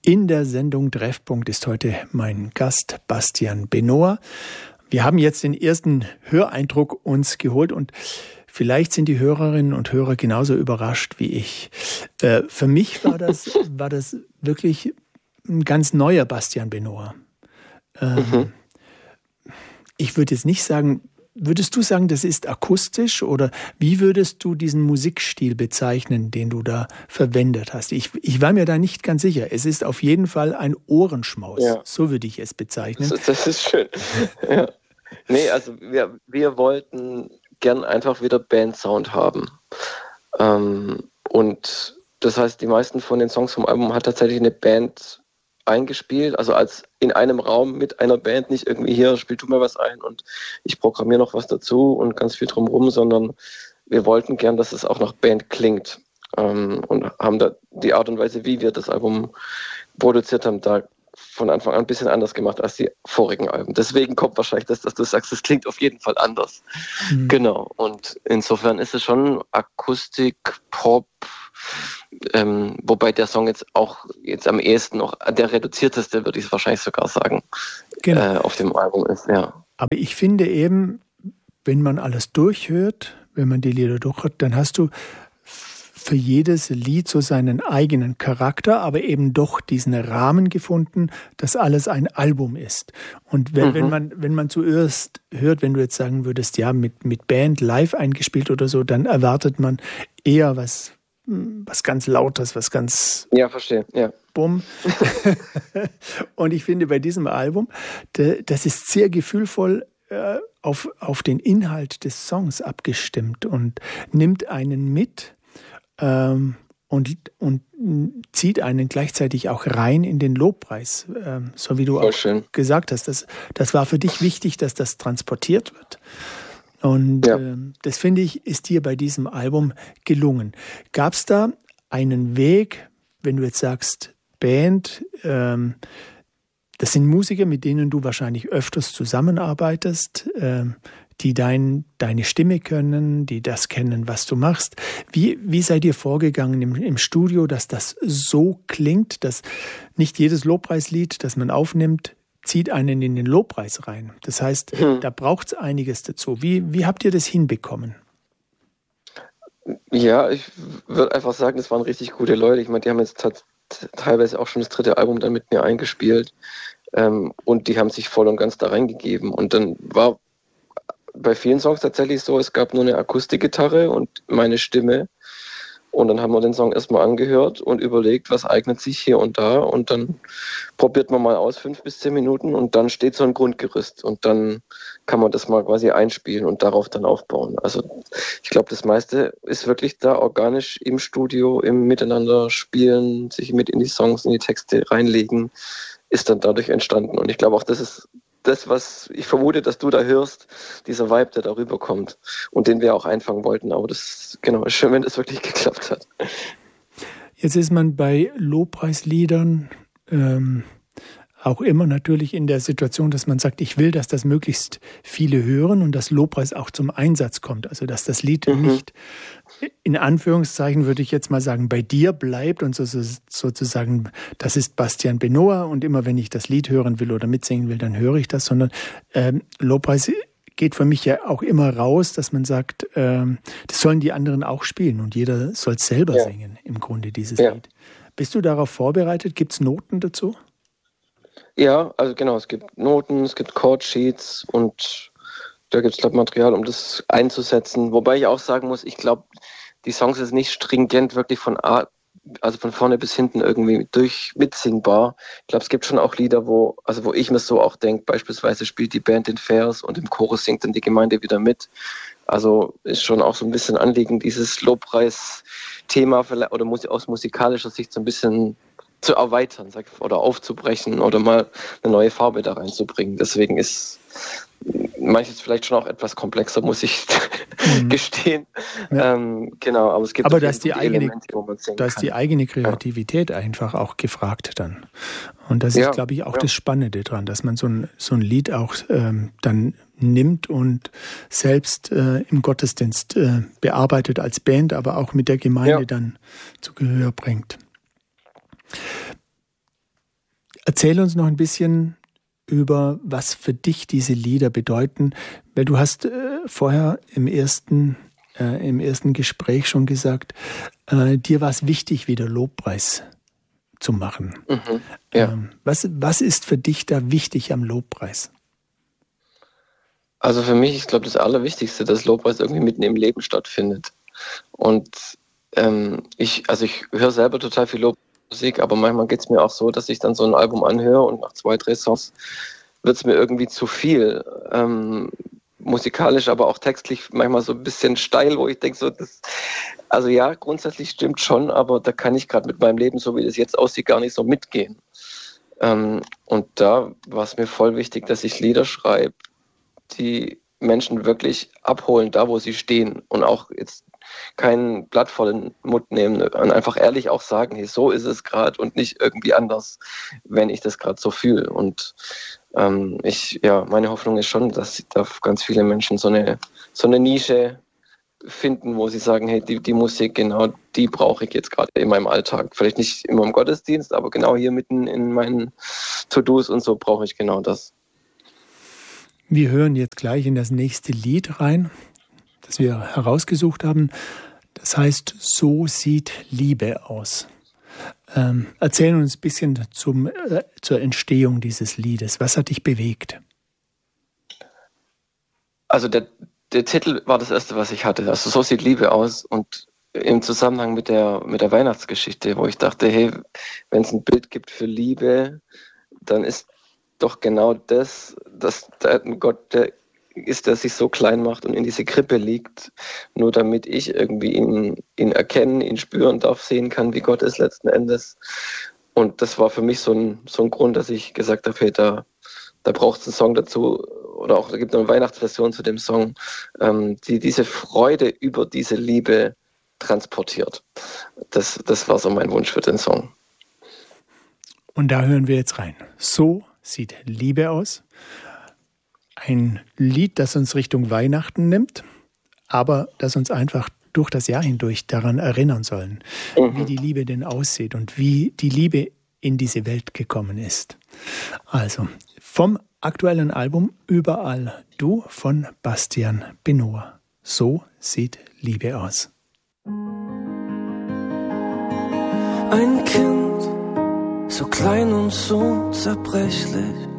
In der Sendung Treffpunkt ist heute mein Gast Bastian Benohr. Wir haben jetzt den ersten Höreindruck uns geholt und vielleicht sind die Hörerinnen und Hörer genauso überrascht wie ich. Für mich war das wirklich ein ganz neuer Bastian Benohr. Ich würde jetzt nicht sagen, würdest du sagen, das ist akustisch oder wie würdest du diesen Musikstil bezeichnen, den du da verwendet hast? Ich war mir da nicht ganz sicher. Es ist auf jeden Fall ein Ohrenschmaus. Ja. So würde ich es bezeichnen. Das ist schön. Ja. Nee, also wir wollten gern einfach wieder Bandsound haben. Und das heißt, die meisten von den Songs vom Album hat tatsächlich eine Band eingespielt, also als in einem Raum mit einer Band, nicht irgendwie hier, spiel du mir was ein und ich programmiere noch was dazu und ganz viel drumherum, sondern wir wollten gern, dass es auch nach Band klingt und haben da die Art und Weise, wie wir das Album produziert haben, da von Anfang an ein bisschen anders gemacht als die vorigen Alben. Deswegen kommt wahrscheinlich das, dass du sagst, es klingt auf jeden Fall anders. Mhm. Genau, und insofern ist es schon Akustik, Pop, wobei der Song jetzt am ehesten noch der reduzierteste, würde ich wahrscheinlich sogar sagen, genau. Auf dem Album ist, ja. Aber ich finde eben, wenn man alles durchhört, wenn man die Lieder durchhört, dann hast du für jedes Lied so seinen eigenen Charakter, aber eben doch diesen Rahmen gefunden, dass alles ein Album ist. Und wenn man zuerst hört, wenn du jetzt sagen würdest, ja, mit Band live eingespielt oder so, dann erwartet man eher was ganz Lautes, was ganz... Ja, verstehe, ja. Bumm. Und ich finde, bei diesem Album, das ist sehr gefühlvoll auf den Inhalt des Songs abgestimmt und nimmt einen mit und zieht einen gleichzeitig auch rein in den Lobpreis, so wie du voll auch schön gesagt hast. Das war für dich wichtig, dass das transportiert wird. Und ja. Das, finde ich, ist dir bei diesem Album gelungen. Gab es da einen Weg, wenn du jetzt sagst, Band, das sind Musiker, mit denen du wahrscheinlich öfters zusammenarbeitest, die deine Stimme können, die das kennen, was du machst. Wie seid ihr vorgegangen im Studio, dass das so klingt, dass nicht jedes Lobpreislied, das man aufnimmt, zieht einen in den Lobpreis rein? Das heißt, da braucht es einiges dazu. Wie habt ihr das hinbekommen? Ja, ich würde einfach sagen, das waren richtig gute Leute. Ich meine, die haben jetzt teilweise auch schon das 3. Album dann mit mir eingespielt und die haben sich voll und ganz da reingegeben. Und dann war bei vielen Songs tatsächlich so, es gab nur eine Akustikgitarre und meine Stimme. Und dann haben wir den Song erstmal angehört und überlegt, was eignet sich hier und da. Und dann probiert man mal aus 5 bis 10 Minuten und dann steht so ein Grundgerüst. Und dann kann man das mal quasi einspielen und darauf dann aufbauen. Also ich glaube, das meiste ist wirklich da organisch im Studio, im Miteinander spielen, sich mit in die Songs, in die Texte reinlegen, ist dann dadurch entstanden. Und ich glaube auch, das ist das, was ich vermute, dass du da hörst, dieser Vibe, der darüber kommt und den wir auch einfangen wollten. Aber das ist schön, wenn das wirklich geklappt hat. Jetzt ist man bei Lobpreisliedern auch immer natürlich in der Situation, dass man sagt, ich will, dass das möglichst viele hören und dass Lobpreis auch zum Einsatz kommt. Also dass das Lied nicht, in Anführungszeichen würde ich jetzt mal sagen, bei dir bleibt und sozusagen, das ist Bastian Benohr und immer wenn ich das Lied hören will oder mitsingen will, dann höre ich das, sondern Lobpreis geht für mich ja auch immer raus, dass man sagt, das sollen die anderen auch spielen und jeder soll es selber singen, im Grunde dieses Lied. Bist du darauf vorbereitet? Gibt es Noten dazu? Ja, also genau, es gibt Noten, es gibt Chordsheets und da gibt es Material, um das einzusetzen. Wobei ich auch sagen muss, ich glaube, die Songs sind nicht stringent wirklich von vorne bis hinten irgendwie mitsingbar. Ich glaube, es gibt schon auch Lieder, wo ich mir so auch denke, beispielsweise spielt die Band den Vers und im Chorus singt dann die Gemeinde wieder mit. Also ist schon auch so ein bisschen Anliegen, dieses Lobpreis-Thema oder aus musikalischer Sicht so ein bisschen zu erweitern oder aufzubrechen oder mal eine neue Farbe da reinzubringen. Deswegen ist manches vielleicht schon auch etwas komplexer, muss ich gestehen. Ja. Genau, aber es gibt aber da ist die eigene Kreativität einfach auch gefragt dann. Und das ist, glaube ich, auch das Spannende dran, dass man so ein Lied auch dann nimmt und selbst im Gottesdienst bearbeitet als Band, aber auch mit der Gemeinde dann zu Gehör bringt. Erzähl uns noch ein bisschen über, was für dich diese Lieder bedeuten, weil du hast vorher im ersten Gespräch schon gesagt, dir war es wichtig, wieder Lobpreis zu machen. Mhm, ja. Was ist für dich da wichtig am Lobpreis? Also für mich ist, glaube ich, das Allerwichtigste, dass Lobpreis irgendwie mitten im Leben stattfindet. Und ich höre selber total viel Lobmusik, aber manchmal geht es mir auch so, dass ich dann so ein Album anhöre und nach 2, 3 Songs wird es mir irgendwie zu viel. Musikalisch, aber auch textlich manchmal so ein bisschen steil, wo ich denke, also ja, grundsätzlich stimmt schon, aber da kann ich gerade mit meinem Leben, so wie das jetzt aussieht, gar nicht so mitgehen. Und da war es mir voll wichtig, dass ich Lieder schreibe, die Menschen wirklich abholen, da wo sie stehen und auch jetzt kein Blatt vor den Mund nehmen und einfach ehrlich auch sagen, hey, so ist es gerade und nicht irgendwie anders, wenn ich das gerade so fühle. Und meine Hoffnung ist schon, dass da ganz viele Menschen so eine Nische finden, wo sie sagen, hey, die Musik, genau die brauche ich jetzt gerade in meinem Alltag. Vielleicht nicht immer im Gottesdienst, aber genau hier mitten in meinen To-Dos und so brauche ich genau das. Wir hören jetzt gleich in das nächste Lied rein, das wir herausgesucht haben. Das heißt, so sieht Liebe aus. Erzähl uns ein bisschen zur Entstehung dieses Liedes. Was hat dich bewegt? Also der Titel war das erste, was ich hatte. Also so sieht Liebe aus. Und im Zusammenhang mit der Weihnachtsgeschichte, wo ich dachte, hey, wenn es ein Bild gibt für Liebe, dann ist doch genau das, dass da ein Gott, der ist, der sich so klein macht und in diese Krippe liegt, nur damit ich irgendwie ihn erkennen, ihn spüren darf, sehen kann, wie Gott ist letzten Endes. Und das war für mich so ein Grund, dass ich gesagt habe, hey, da braucht es einen Song dazu, oder auch, da gibt es eine Weihnachtsversion zu dem Song, die diese Freude über diese Liebe transportiert. Das war so mein Wunsch für den Song. Und da hören wir jetzt rein. So sieht Liebe aus. Ein Lied, das uns Richtung Weihnachten nimmt, aber das uns einfach durch das Jahr hindurch daran erinnern sollen, wie die Liebe denn aussieht und wie die Liebe in diese Welt gekommen ist. Also vom aktuellen Album Überall du von Bastian Benoit. So sieht Liebe aus. Ein Kind, so klein und so zerbrechlich,